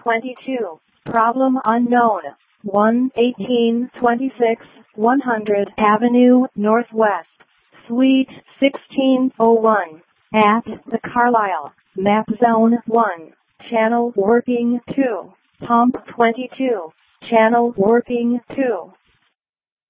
22. Problem unknown. 11826 100 Avenue Northwest, Suite 1601. At the Carlisle. Map Zone 1. Channel working 2. Pump 22. Channel working 2.